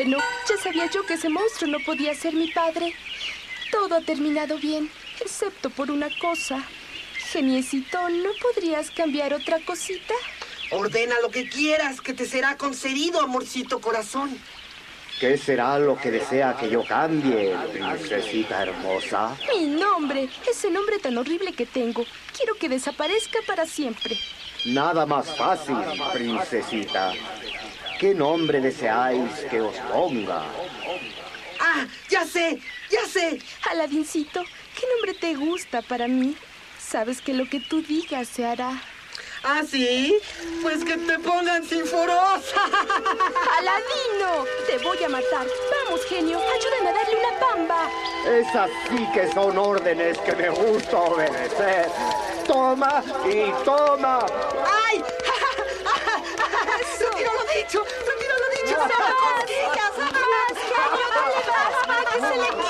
Bueno, ya sabía yo que ese monstruo no podía ser mi padre. Todo ha terminado bien, excepto por una cosa. Geniecito, ¿no podrías cambiar otra cosita? Ordena lo que quieras, que te será concedido, amorcito corazón. ¿Qué será lo que desea que yo cambie, princesita hermosa? Mi nombre, ese nombre tan horrible que tengo. Quiero que desaparezca para siempre. Nada más fácil, princesita. ¿Qué nombre deseáis que os ponga? ¡Ah! ¡Ya sé! ¡Ya sé! Aladincito, ¿qué nombre te gusta para mí? Sabes que lo que tú digas se hará. ¿Ah, sí? Pues que te pongan Sinforosa. ¡Aladino! ¡Te voy a matar! ¡Vamos, genio! ¡Ayúdame a darle una bamba! Esas sí que son órdenes que me gusta obedecer. ¡Toma y toma! ¡Ay! ¡Retiro lo dicho! ¡Retiro lo dicho! ¡Más, genio! ¡Dale más! ¡Para que se le